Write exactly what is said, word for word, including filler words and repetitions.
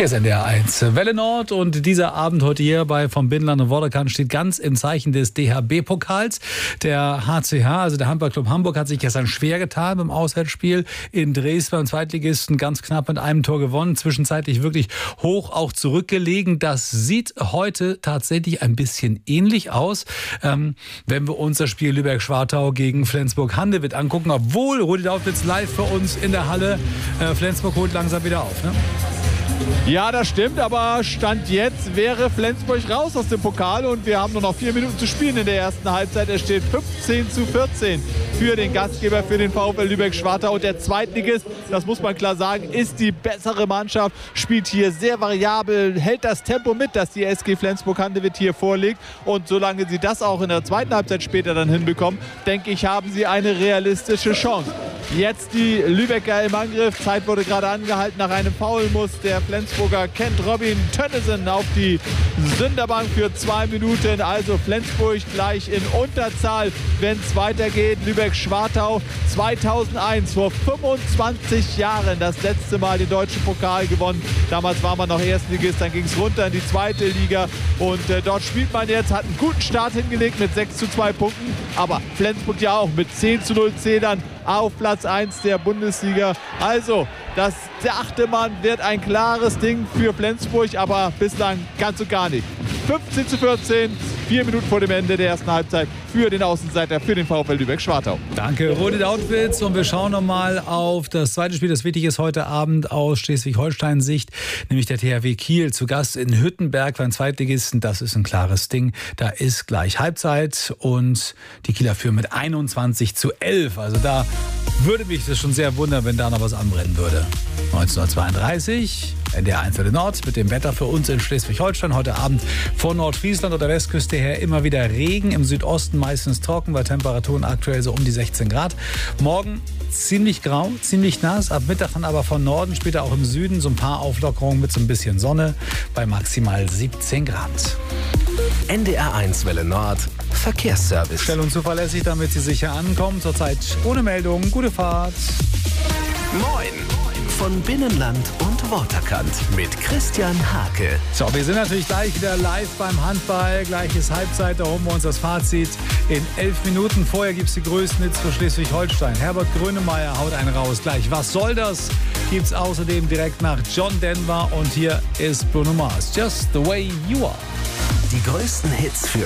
Hier ist N D R eins Welle Nord und dieser Abend heute hier bei vom Binnenland und Vorderkant steht ganz im Zeichen des D H B-Pokals. Der H C H, also der Handballclub Hamburg, hat sich gestern schwer getan beim Auswärtsspiel in Dresden beim Zweitligisten, ganz knapp mit einem Tor gewonnen, zwischenzeitlich wirklich hoch auch zurückgelegen. Das sieht heute tatsächlich ein bisschen ähnlich aus, ähm, wenn wir uns das Spiel Lübeck-Schwartau gegen Flensburg-Handewitt angucken, obwohl Rudi Dautwitz live für uns in der Halle, äh, Flensburg holt langsam wieder auf, ne? Ja, das stimmt, aber Stand jetzt wäre Flensburg raus aus dem Pokal und wir haben nur noch vier Minuten zu spielen in der ersten Halbzeit. Es steht fünfzehn zu vierzehn für den Gastgeber, für den VfL Lübeck-Schwartau. Und der Zweitligist, das muss man klar sagen, ist die bessere Mannschaft, spielt hier sehr variabel, hält das Tempo mit, das die S G Flensburg-Handewitt hier vorlegt. Und solange sie das auch in der zweiten Halbzeit später dann hinbekommen, denke ich, haben sie eine realistische Chance. Jetzt die Lübecker im Angriff. Zeit wurde gerade angehalten. Nach einem Foul muss der Flensburger kennt Robin Tönnissen auf die Sünderbank für zwei Minuten. Also Flensburg gleich in Unterzahl, wenn es weitergeht. Lübeck-Schwartau zweitausendeins, vor fünfundzwanzig Jahren das letzte Mal den deutschen Pokal gewonnen. Damals war man noch Erstligist, dann ging es runter in die zweite Liga. Und äh, dort spielt man jetzt, hat einen guten Start hingelegt mit sechs zu zwei Punkten. Aber Flensburg ja auch mit zehn zu null Zählern auf Platz eins der Bundesliga. Also, das der achte Mann wird ein klares Ding für Flensburg, aber bislang ganz und gar nicht. fünfzehn zu vierzehn, vier Minuten vor dem Ende der ersten Halbzeit für den Außenseiter, für den VfL Lübeck-Schwartau. Danke, Rudi Dautwitz. Und wir schauen nochmal auf das zweite Spiel, das wichtig ist heute Abend aus Schleswig-Holstein-Sicht, nämlich der T H W Kiel zu Gast in Hüttenberg beim Zweitligisten. Das ist ein klares Ding. Da ist gleich Halbzeit und die Kieler führen mit einundzwanzig zu elf. Also da würde mich das schon sehr wundern, wenn da noch was anbrennen würde. neunzehnhundertzweiunddreißig, N D R eins Welle Nord mit dem Wetter für uns in Schleswig-Holstein. Heute Abend von Nordfriesland oder Westküste her immer wieder Regen, im Südosten meistens trocken, bei Temperaturen aktuell so um die sechzehn Grad. Morgen ziemlich grau, ziemlich nass, ab Mittag dann aber von Norden, später auch im Süden so ein paar Auflockerungen mit so ein bisschen Sonne bei maximal siebzehn Grad. N D R eins Welle Nord Verkehrsservice. Schnell und zuverlässig, damit Sie sicher ankommen. Zurzeit ohne Meldung. Gute Fahrt. Moin von Binnenland und Waterkant mit Christian Hake. So, wir sind natürlich gleich wieder live beim Handball. Gleich ist Halbzeit, da holen wir uns das Fazit in elf Minuten. Vorher gibt es die größten Hits für Schleswig-Holstein. Herbert Grönemeyer haut einen raus. Gleich, was soll das? Gibt es außerdem direkt nach John Denver. Und hier ist Bruno Mars. Just the way you are. Die größten Hits für